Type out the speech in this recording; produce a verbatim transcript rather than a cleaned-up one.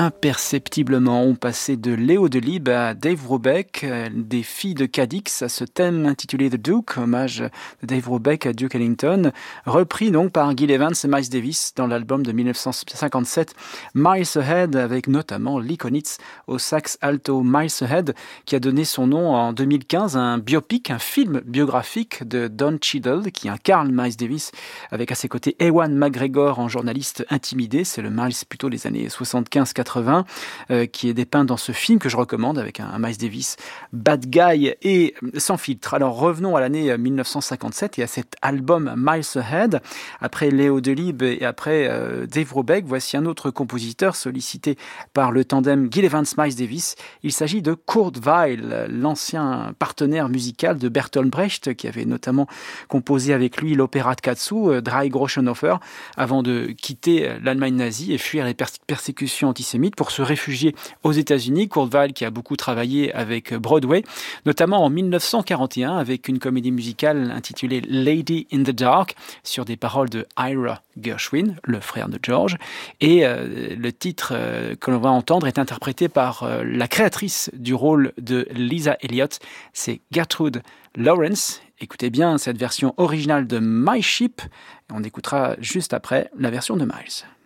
imperceptiblement. On passait de Léo Delibes à Dave Brubeck, des filles de Cadix, à ce thème intitulé The Duke, hommage de Dave Brubeck à Duke Ellington, repris donc par Gil Evans et Miles Davis dans l'album de dix-neuf cent cinquante-sept Miles Ahead, avec notamment Lee Konitz au sax alto. Miles Ahead qui a donné son nom en deux mille quinze à un biopic, un film biographique de Don Cheadle qui incarne Miles Davis avec à ses côtés Ewan McGregor en journaliste intimidé. C'est le Miles plutôt des années soixante-quinze quatre-vingts euh, qui est dépeint dans ce film que je recommande avec un, un Miles Davis bad guy et sans filtre. Alors revenons à l'année dix-neuf cent cinquante-sept et à cet album Miles Ahead. Après Léo Delibes et après euh, Dave Brubeck, voici un autre compositeur sollicité par le tandem Gil Evans-Miles Davis. Il s'agit de Kurt Weill, l'ancien partenaire musical de Bertolt Brecht qui avait notamment composé avec lui l'opéra de Katsu, Drei Groschenhofer, avant de quitter l'Allemagne nazie et fuir les pers- persécutions antisémites pour se réfugier aux États-Unis. Kurt Weill qui a beaucoup travaillé avec Broadway, notamment en dix-neuf cent quarante et un avec une comédie musicale intitulée Lady in the Dark sur des paroles de Ira Gershwin, le frère de George. Et euh, le titre euh, que l'on va entendre est interprété par euh, la créatrice du rôle de Lisa Elliott, c'est Gertrude Lawrence. Écoutez bien cette version originale de My Ship. On écoutera juste après la version de Miles.